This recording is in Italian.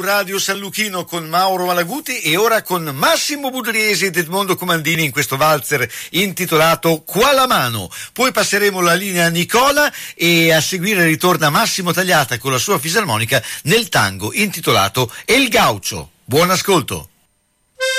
Radio San Luchino con Mauro Malaguti e ora con Massimo Budriesi ed Edmondo Comandini in questo valzer intitolato Qua la mano. Poi passeremo la linea a Nicola e a seguire ritorna Massimo Tagliata con la sua fisarmonica nel tango intitolato El Gaucho. Buon ascolto.